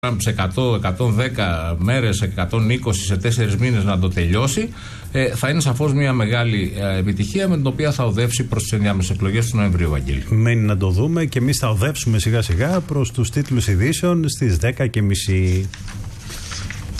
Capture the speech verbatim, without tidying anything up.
σε εκατό με εκατόν δέκα μέρες, εκατόν είκοσι σε τέσσερις μήνες να το τελειώσει, ε, θα είναι σαφώς μια μεγάλη ε, επιτυχία με την οποία θα οδεύσει προς τις ενδιάμεσες εκλογές του Νοεμβρίου, Βαγγέλη. Μένει να το δούμε και εμείς θα οδεύσουμε σιγά σιγά προς τους τίτλους ειδήσεων στις δέκα και μισή.